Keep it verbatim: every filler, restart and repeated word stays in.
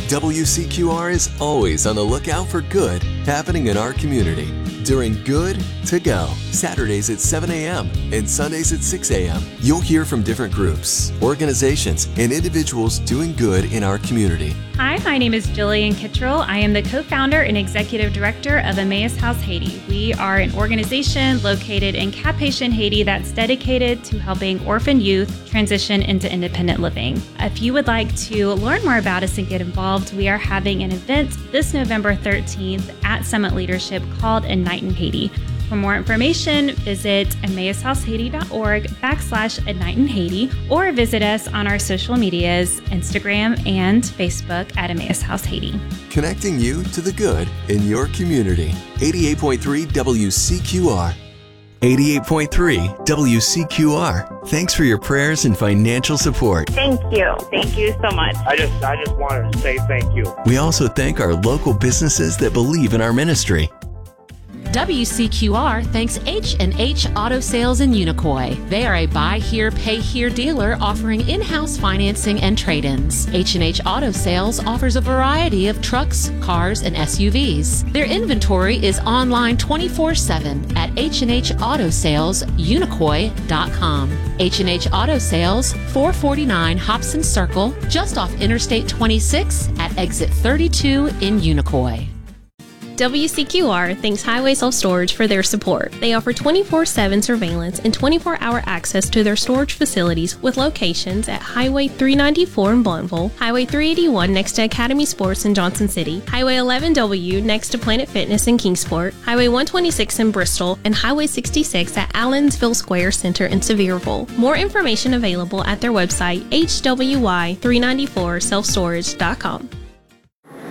W C Q R is always on the lookout for good happening in our community during Good to Go, Saturdays at seven a.m. and Sundays at six a.m. You'll hear from different groups, organizations, and individuals doing good in our community. Hi, my name is Jillian Kittrell. I am the co-founder and executive director of Emmaus House Haiti. We are an organization located in Cap-Haïtien, Haiti that's dedicated to helping orphan youth transition into independent living. If you would like to learn more about us and get involved, we are having an event this November thirteenth at Summit Leadership called Ignite in Haiti. For more information, visit emmausHouseHaiti.org backslash Ignite in Haiti or visit us on our social medias, Instagram and Facebook at Emmaus House Haiti. Connecting you to the good in your community. eighty-eight point three W C Q R. eighty-eight point three W C Q R. Thanks for your prayers and financial support. Thank you. Thank you so much. I just I just wanted to say thank you. We also thank our local businesses that believe in our ministry. W C Q R thanks H and H Auto Sales in Unicoi. They are a buy here, pay here dealer offering in-house financing and trade-ins. H and H Auto Sales offers a variety of trucks, cars, and S U Vs. Their inventory is online twenty-four seven at H and H Auto Sales Unicoi dot com. H and H Auto Sales, four forty-nine Hobson Circle, just off Interstate twenty-six at exit thirty-two in Unicoi. W C Q R thanks Highway Self Storage for their support. They offer twenty-four seven surveillance and twenty-four hour access to their storage facilities with locations at Highway three ninety-four in Blunteville, Highway three eighty-one next to Academy Sports in Johnson City, Highway eleven W next to Planet Fitness in Kingsport, Highway one twenty-six in Bristol, and Highway sixty-six at Allensville Square Center in Sevierville. More information available at their website, H W Y three ninety-four self storage dot com.